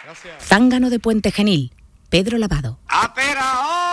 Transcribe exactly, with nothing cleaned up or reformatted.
Zángano de Puente Genil, Pedro Lavado. ¡A pera!